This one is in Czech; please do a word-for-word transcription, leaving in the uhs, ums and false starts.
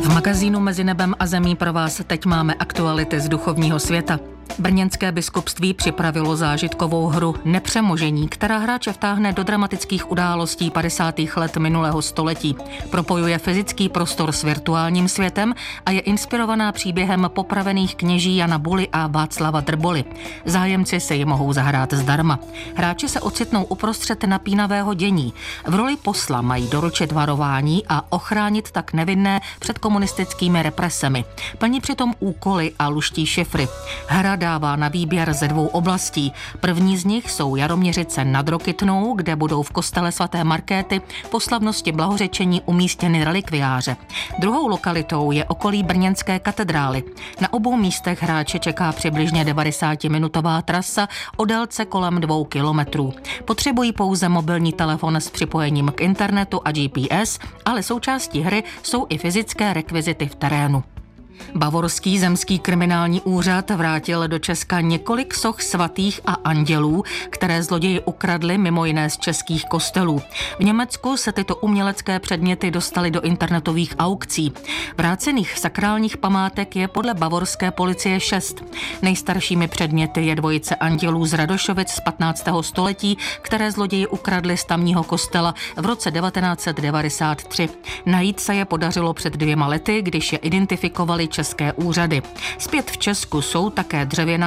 V magazínu Mezi nebem a zemí pro vás teď máme aktuality z duchovního světa. Brněnské biskupství připravilo zážitkovou hru Nepřemožení, která hráče vtáhne do dramatických událostí padesátých let minulého století. Propojuje fyzický prostor s virtuálním světem a je inspirovaná příběhem popravených kněží Jana Buly a Václava Drboly. Zájemci se ji mohou zahrát zdarma. Hráči se ocitnou uprostřed napínavého dění. V roli posla mají doručit varování a ochránit tak nevinné před komunistickými represemi. Plní přitom úkoly a luští šifry. Hra dává na výběr ze dvou oblastí. První z nich jsou Jaroměřice nad Rokytnou, kde budou v kostele svaté Markéty po slavnosti blahořečení umístěny relikviáře. Druhou lokalitou je okolí brněnské katedrály. Na obou místech hráče čeká přibližně devadesátiminutová trasa o délce kolem dvou kilometrů. Potřebují pouze mobilní telefon s připojením k internetu a G P S, ale součástí hry jsou i fyzické rekvizity v terénu. Bavorský zemský kriminální úřad vrátil do Česka několik soch svatých a andělů, které zloději ukradli mimo jiné z českých kostelů. V Německu se tyto umělecké předměty dostaly do internetových aukcí. Vrácených sakrálních památek je podle bavorské policie šest. Nejstaršími předměty je dvojice andělů z Radošovic z patnáctého století, které zloději ukradli z tamního kostela v roce devatenáct set devadesát tři. Najít se je podařilo před dvěma lety, když je identifikovali české úřady. Zpět v Česku jsou také dřevěná